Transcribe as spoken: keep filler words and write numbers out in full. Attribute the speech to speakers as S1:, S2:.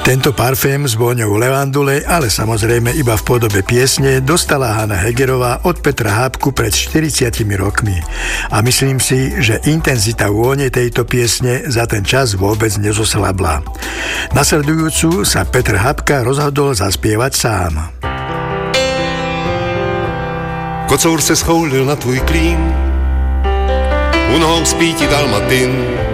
S1: Tento parfém s vôňou levandule, ale samozrejme iba v podobe piesne, dostala Hana Hegerová od Petra Hápku pred štyridsiatimi rokmi. A myslím si, že intenzita vône tejto piesne za ten čas vôbec nezoslabla. Nasledujúcu sa Petr Hápka rozhodol zaspievať sám.
S2: Kocour se schoulil na tvůj klín, u nohou spí ti dalmatin.